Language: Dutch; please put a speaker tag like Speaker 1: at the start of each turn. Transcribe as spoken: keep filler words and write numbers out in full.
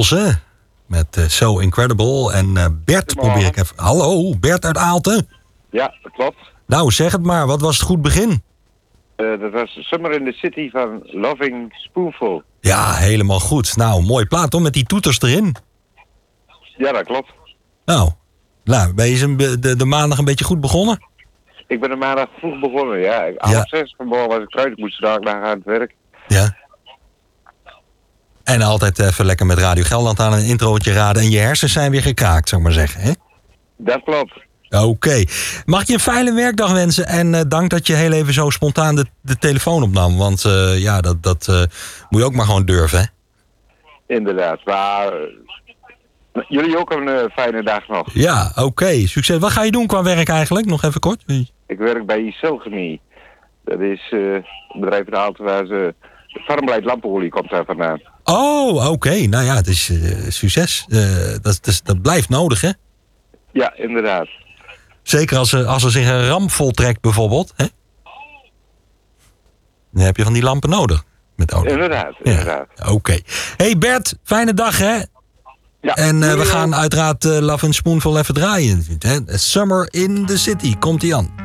Speaker 1: Beatles, met uh, So Incredible. En uh, Bert probeer ik even... Hallo, Bert uit Aalten.
Speaker 2: Ja, dat klopt.
Speaker 1: Nou, zeg het maar. Wat was het goed begin?
Speaker 2: Uh, dat was Summer in the City van Loving Spoonful.
Speaker 1: Ja, helemaal goed. Nou, mooi plaat hoor, met die toeters erin.
Speaker 2: Ja, dat klopt.
Speaker 1: Nou, nou ben je de, de, de maandag een beetje goed begonnen?
Speaker 2: Ik ben de maandag vroeg begonnen, ja. Half
Speaker 1: ja.
Speaker 2: zes vanmorgen was ik eruit. Ik moest vandaag naar aan het werk.
Speaker 1: Ja. En altijd even lekker met Radio Gelderland aan een introotje raden. En je hersens zijn weer gekraakt, zou ik maar zeggen. Hè?
Speaker 2: Dat klopt.
Speaker 1: Oké. Okay. Mag ik je een fijne werkdag wensen? En uh, dank dat je heel even zo spontaan de, de telefoon opnam. Want uh, ja, dat, dat uh, moet je ook maar gewoon durven, hè?
Speaker 2: Inderdaad. Maar uh, jullie ook een uh, fijne dag nog.
Speaker 1: Ja, oké. Okay. Succes. Wat ga je doen qua werk eigenlijk? Nog even kort.
Speaker 2: Ik werk bij Iselchemie. Dat is uh, een bedrijf in de Aalten waar ze... Farmbeleid Lampenolie komt daar vandaan.
Speaker 1: Oh, oké. Okay. Nou ja, het is uh, succes. Uh, dat, dat, dat blijft nodig, hè?
Speaker 2: Ja, inderdaad.
Speaker 1: Zeker als er, als er zich een ramp voltrekt bijvoorbeeld. Hè? Dan heb je van die lampen nodig. Met auto.
Speaker 2: Inderdaad, inderdaad.
Speaker 1: Ja, oké. Okay. Hey Bert, fijne dag hè?
Speaker 2: Ja.
Speaker 1: En uh, we gaan uiteraard uh, Love and Spoonful even draaien. Hè? Summer in the City, komt ie aan.